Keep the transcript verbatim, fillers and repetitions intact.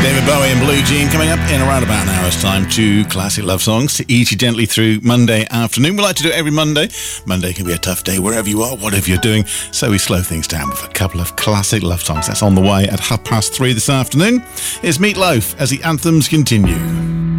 David Bowie and Blue Jean coming up in around about an hour's time. Two classic love songs to ease you gently through Monday afternoon. We like to do it every Monday. Monday can be a tough day wherever you are, whatever you're doing. So we slow things down with a couple of classic love songs. That's on the way at half past three this afternoon. It's Meat Loaf as the anthems continue.